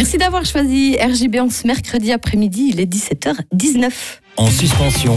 Merci d'avoir choisi RJB en ce mercredi après-midi, il est 17h19. En suspension,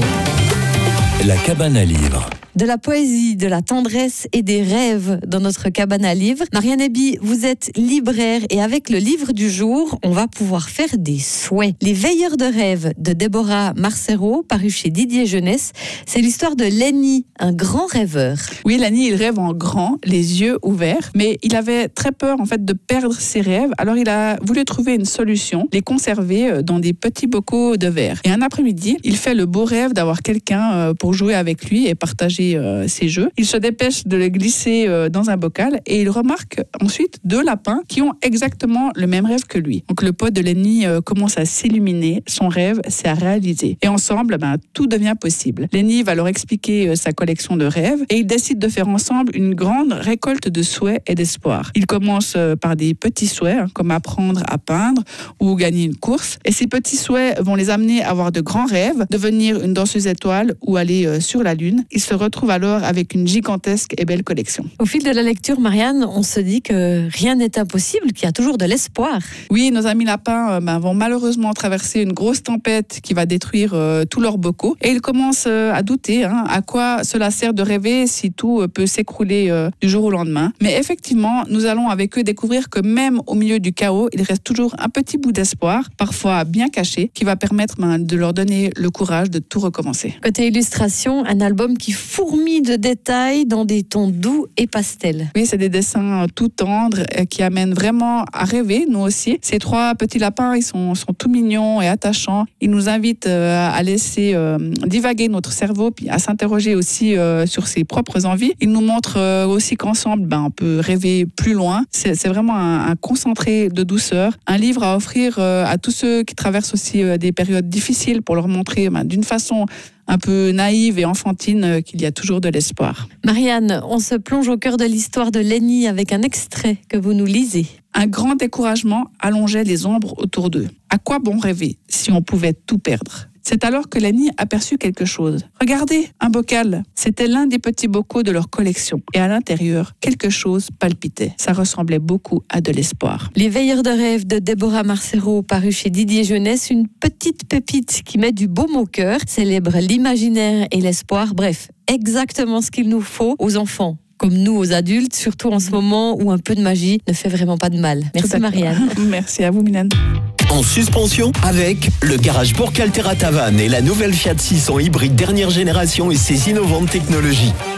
la cabane à livres. De la poésie, de la tendresse et des rêves dans notre cabane à livres. Marianne Eby, vous êtes libraire et avec le livre du jour, on va pouvoir faire des souhaits. Les veilleurs de rêves de Déborah Marcero, paru chez Didier Jeunesse. C'est l'histoire de Lenny, un grand rêveur. Oui, Lenny, il rêve en grand, les yeux ouverts, mais il avait très peur en fait de perdre ses rêves. Alors il a voulu trouver une solution, les conserver dans des petits bocaux de verre. Et un après-midi, il fait le beau rêve d'avoir quelqu'un pour jouer avec lui et partager ses jeux. Il se dépêche de le glisser dans un bocal et il remarque ensuite 2 lapins qui ont exactement le même rêve que lui. Donc le pote de Lenny commence à s'illuminer, son rêve s'est réalisé. Et ensemble, tout devient possible. Lenny va leur expliquer sa collection de rêves et ils décident de faire ensemble une grande récolte de souhaits et d'espoir. Ils commencent par des petits souhaits, comme apprendre à peindre ou gagner une course. Et ces petits souhaits vont les amener à avoir de grands rêves, devenir une danseuse étoile ou aller sur la Lune. Ils se retrouvent alors avec une gigantesque et belle collection. Au fil de la lecture, Marianne, on se dit que rien n'est impossible, qu'il y a toujours de l'espoir. Oui, nos amis lapins vont malheureusement traverser une grosse tempête qui va détruire tous leurs bocaux. Et ils commencent à douter à quoi cela sert de rêver si tout peut s'écrouler du jour au lendemain. Mais effectivement, nous allons avec eux découvrir que même au milieu du chaos, il reste toujours un petit bout d'espoir, parfois bien caché, qui va permettre de leur donner le courage de tout recommencer. Côté illustration, un album qui fourmille de détails dans des tons doux et pastels. Oui, c'est des dessins tout tendres qui amènent vraiment à rêver, nous aussi. Ces 3 petits lapins, ils sont tout mignons et attachants. Ils nous invitent à laisser divaguer notre cerveau, puis à s'interroger aussi sur ses propres envies. Ils nous montrent aussi qu'ensemble, on peut rêver plus loin. C'est vraiment un concentré de douceur. Un livre à offrir à tous ceux qui traversent aussi des périodes difficiles pour leur montrer d'une façon un peu naïve et enfantine qu'il y a toujours de l'espoir. Marianne, on se plonge au cœur de l'histoire de Lenny avec un extrait que vous nous lisez. Un grand découragement allongeait les ombres autour d'eux. À quoi bon rêver si on pouvait tout perdre ? C'est alors que Lenny aperçut quelque chose. Regardez, un bocal. C'était l'un des petits bocaux de leur collection. Et à l'intérieur, quelque chose palpitait. Ça ressemblait beaucoup à de l'espoir. Les veilleurs de rêve de Déborah Marcero, paru chez Didier Jeunesse, une petite pépite qui met du baume au cœur, célèbre l'imaginaire et l'espoir. Bref, exactement ce qu'il nous faut aux enfants. Comme nous aux adultes, surtout en ce moment où un peu de magie ne fait vraiment pas de mal. Merci Marianne. Merci à vous Mylène. En suspension avec le garage Bourg Altera Tavannes et la nouvelle Fiat 600 hybride dernière génération et ses innovantes technologies.